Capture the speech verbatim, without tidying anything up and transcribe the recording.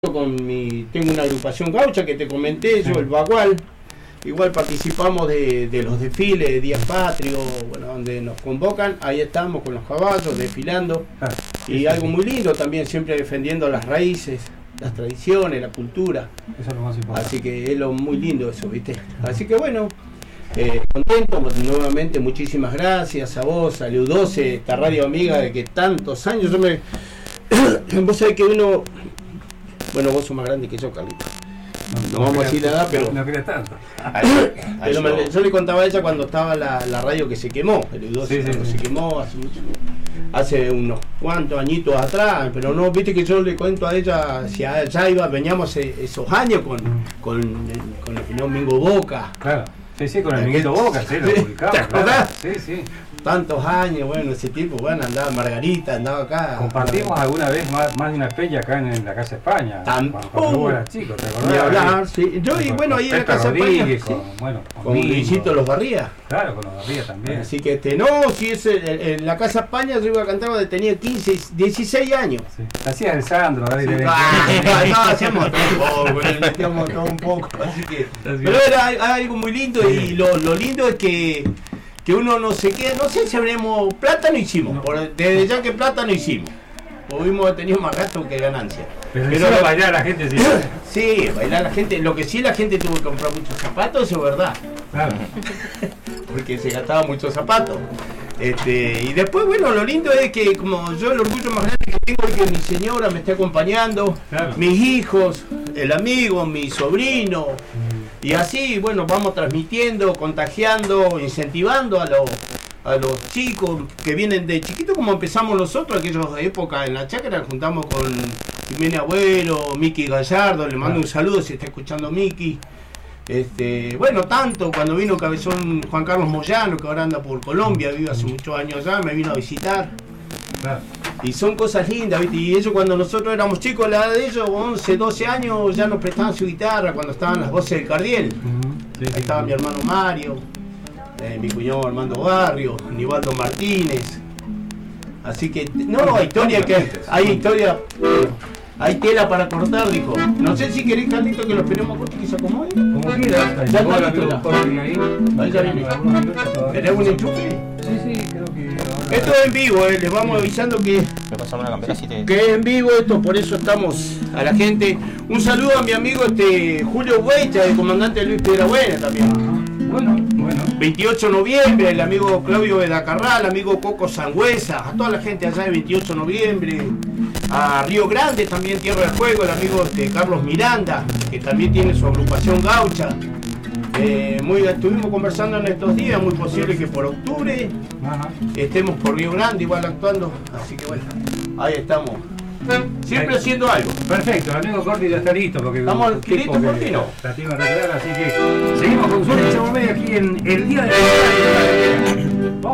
con mi, tengo una agrupación gaucha que te comenté, yo el Bagual, igual participamos de, de los desfiles de Días Patrio, bueno, donde nos convocan, ahí estamos con los caballos desfilando, ah, sí, y sí, algo muy lindo también, siempre defendiendo las raíces, las tradiciones, la cultura. Eso es lo más importante. Así que es lo muy lindo eso, ¿viste? Así que bueno, eh, contento, nuevamente muchísimas gracias a vos, a Leu doce, esta radio amiga de que tantos años, yo me... vos sabés que uno... Bueno, vos sos más grande que yo, Carlito. No, no, no vamos a decir la edad, pero... No crees tanto. pero me, yo le contaba a ella cuando estaba la, la radio que se quemó, el Leu doce, sí, sí, sí. se quemó hace mucho, hace unos cuantos añitos atrás, pero no, viste que yo le cuento a ella, si ya iba, veníamos esos años con, con, con el señor Mingo Boca. Claro. Sí, sí, con el Minguito Boca, sí, lo publicaba. ¿Te acordás? Claro. Sí, sí. Tantos años, bueno, ese tipo, bueno, andaba Margarita, andaba acá. Compartimos alguna vez más, más de una fecha acá en, en la Casa España. Tampoco. Cuando vos eras chico, ¿te acordás? Ni hablar, sí. Yo, y bueno, ahí en la Casa España. Con, sí. Bueno, con, con Luisito Los Barría. Claro, con Los Barría también. Así que este, no, si es en la Casa España yo iba a cantar cuando tenía quince, dieciséis años. Sí. Hacías el Sandro, ¿verdad? Sí, ah, no, hacíamos todo un poco, le metíamos todo un poco, así que. Pero era algo muy lindo, sí. Y lo, lo lindo es que. que uno no se queda, no sé si habremos, plata no hicimos, no. Por, desde ya que plata no hicimos, hubimos tenido más gasto que ganancia. Pero, pero lo, bailar la gente sí. Sí, bailar la gente, lo que sí la gente tuvo que comprar muchos zapatos, eso es verdad. Claro. Porque se gastaba muchos zapatos. Este, y después, bueno, lo lindo es que como yo el orgullo más grande que tengo es que mi señora me esté acompañando, claro. Mis hijos, el amigo, mi sobrino. Mm. Y así, bueno, vamos transmitiendo, contagiando, incentivando a los, a los chicos que vienen de chiquito, como empezamos nosotros, aquellas épocas en la chacra, juntamos con Jiménez Abuelo, Miki Gallardo, le mando un saludo si está escuchando Miki. Este, bueno, tanto cuando vino Cabezón Juan Carlos Moyano, que ahora anda por Colombia, vive hace muchos años allá, me vino a visitar. Claro. Y son cosas lindas, ¿viste? Y ellos cuando nosotros éramos chicos, la edad de ellos, once, doce años, ya nos prestaban su guitarra cuando estaban las voces del Cardiel. Uh-huh. Sí, ahí sí, estaba sí. Mi hermano Mario, eh, mi cuñado Armando Barrio, Nivaldo Martínez. Así que, no, hay historia que hay historia, eh, hay tela para cortar, dijo. No sé si querés, Carlito, que lo esperemos corto que se acomode. Como quieras, ya está listo. Ahí ya viene. ¿Tenés un enchufe? Sí, sí, creo que... Esto es en vivo, eh, les vamos avisando que, que es en vivo esto, por eso estamos a la gente. Un saludo a mi amigo este Julio Huecha, el comandante Luis Piedrabuena también. Ajá. Bueno, bueno. veintiocho de noviembre, el amigo Claudio Bedacarral, el amigo Coco Sangüesa, a toda la gente allá de veintiocho de noviembre, a Río Grande también, Tierra del Fuego, el amigo este, Carlos Miranda, que también tiene su agrupación gaucha. Eh, muy, estuvimos conversando en estos días, muy posible que por octubre Ajá. estemos por Río Grande igual actuando, así que bueno, ahí estamos, siempre ahí. Haciendo algo. Perfecto, el amigo Corti ya está listo, porque estamos listos, Corti, no. La tiene que recrear, así que seguimos con Suerte Chavo Medio aquí en el Día de la